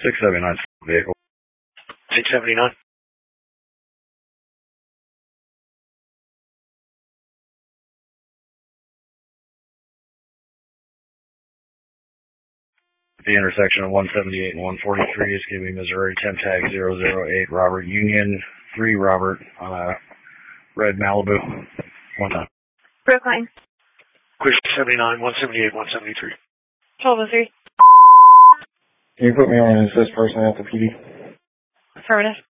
679 vehicle. 679. The intersection of 178 and 143 is giving Missouri temp tag 008 Robert Union 3 Robert on a red Malibu. One time. Brookline. Quick 79, 178, 173. 1203. Can you put me on an assist person at the PD? Affirmative.